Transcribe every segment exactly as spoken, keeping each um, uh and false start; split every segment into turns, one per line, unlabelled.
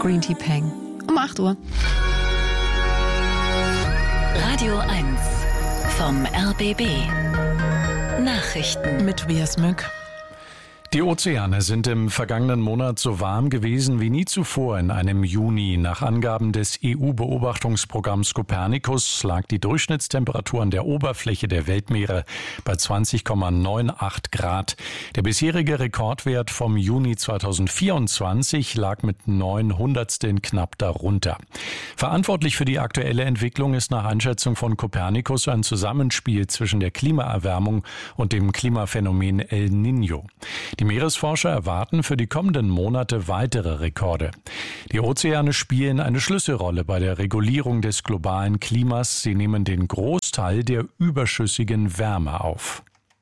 Green Tea Peng. Um acht Uhr.
Radio eins vom R B B. Nachrichten
mit Tobias Mück.
Die Ozeane sind im vergangenen Monat so warm gewesen wie nie zuvor in einem Juni. Nach Angaben des E U-Beobachtungsprogramms Copernicus lag die Durchschnittstemperatur an der Oberfläche der Weltmeere bei zwanzig Komma achtundneunzig Grad. Der bisherige Rekordwert vom Juni zweitausendvierundzwanzig lag mit neun Hundertsteln knapp darunter. Verantwortlich für die aktuelle Entwicklung ist nach Einschätzung von Copernicus ein Zusammenspiel zwischen der Klimaerwärmung und dem Klimaphänomen El Niño. Die Meeresforscher erwarten für die kommenden Monate weitere Rekorde. Die Ozeane spielen eine Schlüsselrolle bei der Regulierung des globalen Klimas. Sie nehmen den Großteil der überschüssigen Wärme auf.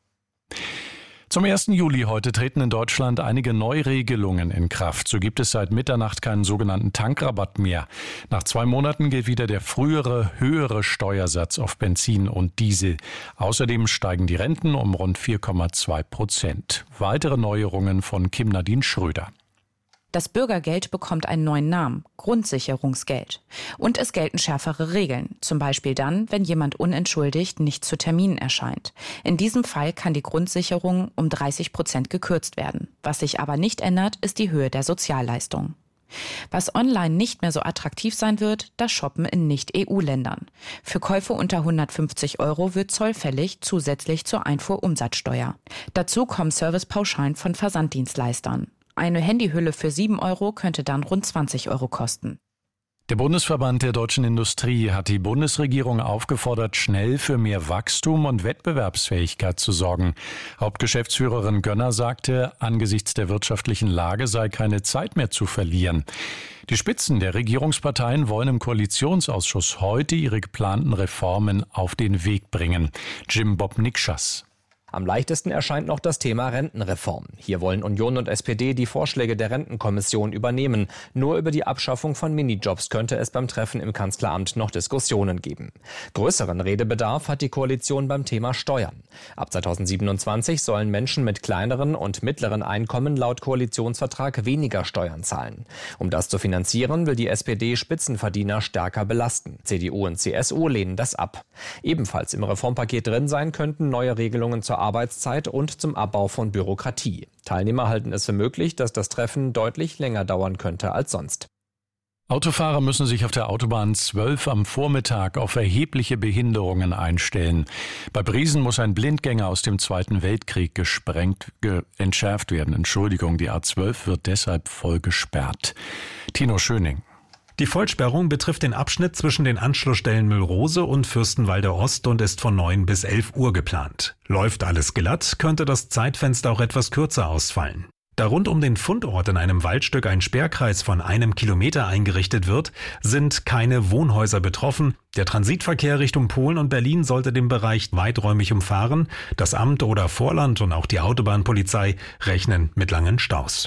Zum ersten Juli heute treten in Deutschland einige Neuregelungen in Kraft. So gibt es seit Mitternacht keinen sogenannten Tankrabatt mehr. Nach zwei Monaten gilt wieder der frühere, höhere Steuersatz auf Benzin und Diesel. Außerdem steigen die Renten um rund vier Komma zwei Prozent. Weitere Neuerungen von Kim-Nadine Schröder.
Das Bürgergeld bekommt einen neuen Namen, Grundsicherungsgeld. Und es gelten schärfere Regeln, zum Beispiel dann, wenn jemand unentschuldigt nicht zu Terminen erscheint. In diesem Fall kann die Grundsicherung um dreißig Prozent gekürzt werden. Was sich aber nicht ändert, ist die Höhe der Sozialleistung. Was online nicht mehr so attraktiv sein wird, das Shoppen in Nicht-E U-Ländern. Für Käufe unter hundertfünfzig Euro wird Zoll fällig, zusätzlich zur Einfuhrumsatzsteuer. Dazu kommen Servicepauschalen von Versanddienstleistern. Eine Handyhülle für sieben Euro könnte dann rund zwanzig Euro kosten.
Der Bundesverband der deutschen Industrie hat die Bundesregierung aufgefordert, schnell für mehr Wachstum und Wettbewerbsfähigkeit zu sorgen. Hauptgeschäftsführerin Gönner sagte, angesichts der wirtschaftlichen Lage sei keine Zeit mehr zu verlieren. Die Spitzen der Regierungsparteien wollen im Koalitionsausschuss heute ihre geplanten Reformen auf den Weg bringen. Jim Bob Nikschas.
Am leichtesten erscheint noch das Thema Rentenreform. Hier wollen Union und S P D die Vorschläge der Rentenkommission übernehmen. Nur über die Abschaffung von Minijobs könnte es beim Treffen im Kanzleramt noch Diskussionen geben. Größeren Redebedarf hat die Koalition beim Thema Steuern. Ab zweitausendsiebenundzwanzig sollen Menschen mit kleineren und mittleren Einkommen laut Koalitionsvertrag weniger Steuern zahlen. Um das zu finanzieren, will die S P D Spitzenverdiener stärker belasten. C D U und C S U lehnen das ab. Ebenfalls im Reformpaket drin sein könnten neue Regelungen zur Arbeitszeit und zum Abbau von Bürokratie. Teilnehmer halten es für möglich, dass das Treffen deutlich länger dauern könnte als sonst.
Autofahrer müssen sich auf der Autobahn zwölf am Vormittag auf erhebliche Behinderungen einstellen. Bei Briesen muss ein Blindgänger aus dem Zweiten Weltkrieg gesprengt, ge, entschärft werden. Entschuldigung, die A zwölf wird deshalb voll gesperrt. Tino Schöning.
Die Vollsperrung betrifft den Abschnitt zwischen den Anschlussstellen Müllrose und Fürstenwalde Ost und ist von neun bis elf Uhr geplant. Läuft alles glatt, könnte das Zeitfenster auch etwas kürzer ausfallen. Da rund um den Fundort in einem Waldstück ein Sperrkreis von einem Kilometer eingerichtet wird, sind keine Wohnhäuser betroffen. Der Transitverkehr Richtung Polen und Berlin sollte den Bereich weiträumig umfahren. Das Amt oder Vorland und auch die Autobahnpolizei rechnen mit langen Staus.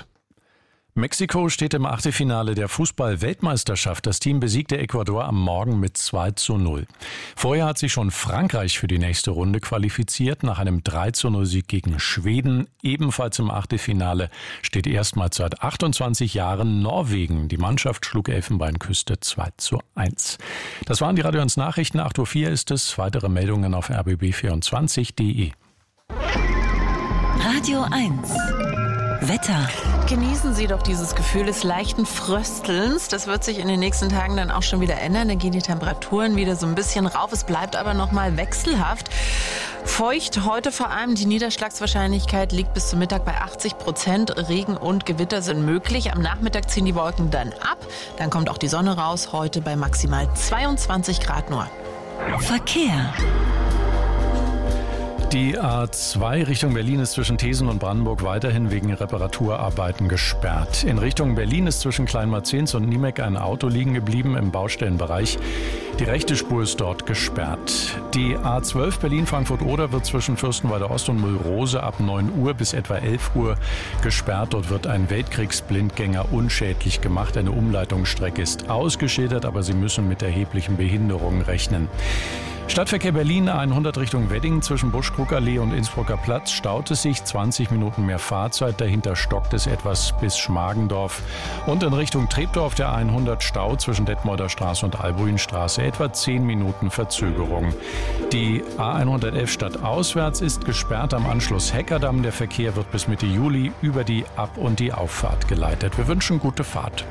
Mexiko steht im Achtelfinale der Fußball-Weltmeisterschaft. Das Team besiegte Ecuador am Morgen mit zwei zu null. Vorher hat sich schon Frankreich für die nächste Runde qualifiziert. Nach einem drei zu null Sieg gegen Schweden, ebenfalls im Achtelfinale, steht erstmals seit achtundzwanzig Jahren Norwegen. Die Mannschaft schlug Elfenbeinküste zwei zu eins. Das waren die Radio eins Nachrichten. acht Uhr vier ist es. Weitere Meldungen auf r b b vierundzwanzig punkt d e.
Radio eins Wetter.
Genießen Sie doch dieses Gefühl des leichten Fröstelns. Das wird sich in den nächsten Tagen dann auch schon wieder ändern. Dann gehen die Temperaturen wieder so ein bisschen rauf. Es bleibt aber noch mal wechselhaft. Feucht heute vor allem. Die Niederschlagswahrscheinlichkeit liegt bis zum Mittag bei achtzig Prozent. Regen und Gewitter sind möglich. Am Nachmittag ziehen die Wolken dann ab. Dann kommt auch die Sonne raus. Heute bei maximal zweiundzwanzig Grad nur.
Verkehr.
Die A zwei Richtung Berlin ist zwischen Thesen und Brandenburg weiterhin wegen Reparaturarbeiten gesperrt. In Richtung Berlin ist zwischen Kleinmarzens und Niemek ein Auto liegen geblieben im Baustellenbereich. Die rechte Spur ist dort gesperrt. Die A zwölf Berlin-Frankfurt-Oder wird zwischen Fürstenwalde Ost und Müllrose ab neun Uhr bis etwa elf Uhr gesperrt. Dort wird ein Weltkriegsblindgänger unschädlich gemacht. Eine Umleitungsstrecke ist ausgeschildert, aber Sie müssen mit erheblichen Behinderungen rechnen. Stadtverkehr Berlin hundert Richtung Wedding zwischen Buschkrugallee und Innsbrucker Platz staut es sich, zwanzig Minuten mehr Fahrzeit, dahinter stockt es etwas bis Schmargendorf. Und in Richtung Treptow der hundert Stau zwischen Detmolder Straße und Albuinstraße, etwa zehn Minuten Verzögerung. Die A hundertelf stadtauswärts ist gesperrt am Anschluss Heckerdamm. Der Verkehr wird bis Mitte Juli über die Ab- und die Auffahrt geleitet. Wir wünschen gute Fahrt.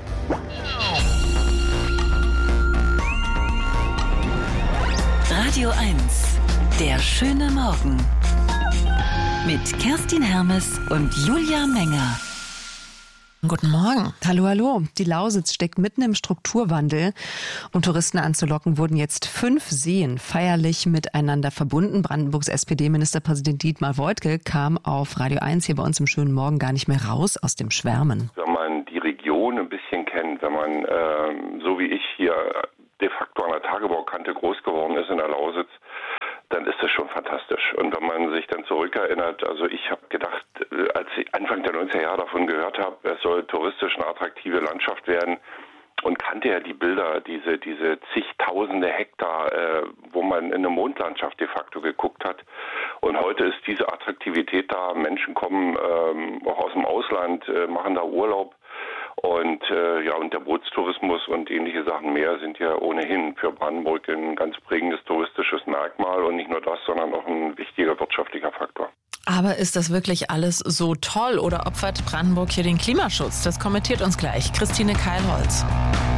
Radio eins, der schöne Morgen. Mit Kerstin Hermes und Julia Menger.
Guten Morgen.
Hallo, hallo. Die Lausitz steckt mitten im Strukturwandel. Um Touristen anzulocken, wurden jetzt fünf Seen feierlich miteinander verbunden. Brandenburgs S P D-Ministerpräsident Dietmar Woidke kam auf Radio eins hier bei uns im schönen Morgen gar nicht mehr raus aus dem Schwärmen.
Wenn man die Region ein bisschen kennt, wenn man, äh, so wie ich hier de facto an der Tagebaukante groß geworden ist in der Lausitz, dann ist das schon fantastisch. Und wenn man sich dann zurückerinnert, also ich habe gedacht, als ich Anfang der neunziger Jahre davon gehört habe, es soll touristisch eine attraktive Landschaft werden, und kannte ja die Bilder, diese diese zigtausende Hektar, äh, wo man in eine Mondlandschaft de facto geguckt hat. Und heute ist diese Attraktivität da. Menschen kommen ähm, auch aus dem Ausland, äh, machen da Urlaub. Und äh, ja, und der Bootstourismus und ähnliche Sachen mehr sind ja ohnehin für Brandenburg ein ganz prägendes touristisches Merkmal. Und nicht nur das, sondern auch ein wichtiger wirtschaftlicher Faktor.
Aber ist das wirklich alles so toll oder opfert Brandenburg hier den Klimaschutz? Das kommentiert uns gleich Christine Keilholz.